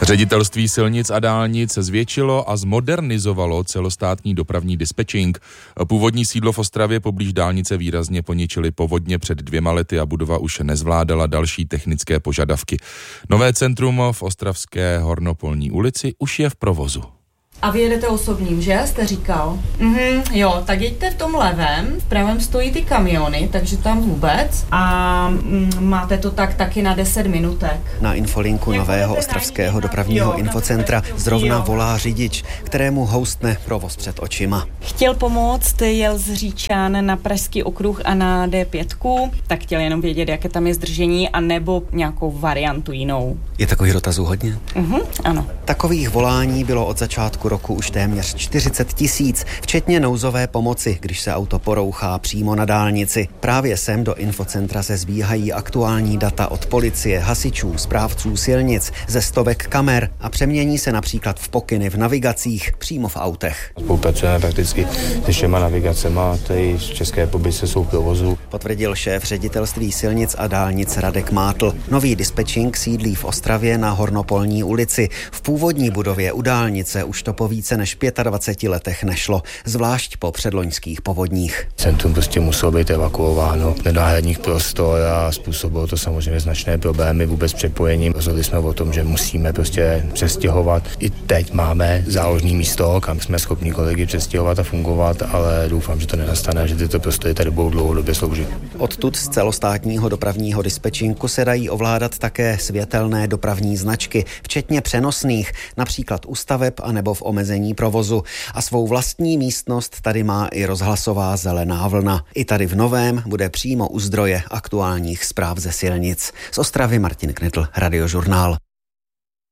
Ředitelství silnic a dálnic zvětšilo a zmodernizovalo celostátní dopravní dispečing. Původní sídlo v Ostravě poblíž dálnice výrazně poničily povodně před 2 lety a budova už nezvládala další technické požadavky. Nové centrum v ostravské Hornopolní ulici už je v provozu. A vy jedete osobním, že? Jste říkal? Jo, tak jeďte v tom levém, v pravém stojí ty kamiony, takže tam vůbec. A máte to taky na 10 minutek. Na infolinku nového ostravského dopravního infocentra zrovna volá řidič, kterému houstne provoz před očima. Chtěl pomoct, jel z Říčan na Pražský okruh a na D5, tak chtěl jenom vědět, jaké tam je zdržení, anebo nějakou variantu jinou. Je takových dotazů hodně? Ano. Takových volání bylo od začátku roku už téměř 40 000, včetně nouzové pomoci, když se auto porouchá přímo na dálnici. Právě sem do infocentra se sbíhají aktuální data od policie, hasičů, správců silnic, ze stovek kamer a přemění se například v pokyny v navigacích přímo v autech. Spolupracujeme prakticky se všema navigacema, tady v České republice jsou v provozu. Potvrdil šéf ředitelství silnic a dálnic Radek Mátl. Nový dispečing sídlí v Ostravě na Hornopolní ulici. V původní budově u dálnice už to po více než 25 letech nešlo, zvlášť po předloňských povodních. Centrum prostě muselo být evakuováno, nenáhradních prostor a způsobilo to samozřejmě značné problémy vůbec přepojením. Rozhodli jsme o tom, že musíme prostě přestěhovat. I teď máme záložní místo, kam jsme schopni kolegy přestěhovat a fungovat, ale doufám, že to nenastane a že tyto prostory tady budou dlouhodobě sloužit. Odtud z celostátního dopravního dispečinku se dají ovládat také světelné dopravní značky, včetně přenosných, například u staveb a nebo v omezení provozu. A svou vlastní místnost tady má i rozhlasová zelená vlna. I tady v novém bude přímo u zdroje aktuálních zpráv ze silnic. Z Ostravy Martin Knitl, Radiožurnál.